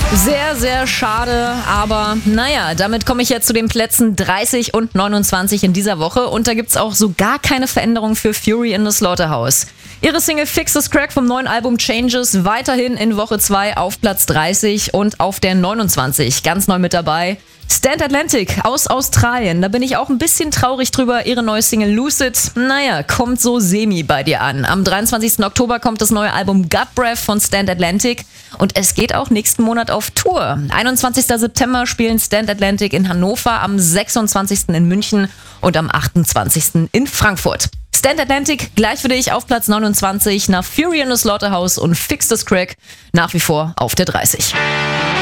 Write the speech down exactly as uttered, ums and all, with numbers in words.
Sehr, sehr schade, aber naja, damit komme ich jetzt zu den Plätzen dreißig und neunundzwanzig in dieser Woche und da gibt's auch so gar keine Veränderung für Fury in the Slaughterhouse. Ihre Single Fix This Crack vom neuen Album Changes weiterhin in Woche zwei auf Platz dreißig und auf der neunundzwanzig. Ganz neu mit dabei Stand Atlantic aus Australien. Da bin ich auch ein bisschen traurig drüber. Ihre neue Single Lucid, naja, kommt so semi bei dir an. Am dreiundzwanzigsten Oktober kommt das neue Album Gut Breath von Stand Atlantic und es geht auch nächsten Monat auf Tour. einundzwanzigsten September spielen Stand Atlantic in Hannover, am sechsundzwanzigsten in München und am achtundzwanzigsten in Frankfurt. Stand Atlantic gleich für dich auf Platz neunundzwanzig, nach Fury in the Slaughterhouse und Fix This Crack nach wie vor auf der dreißig.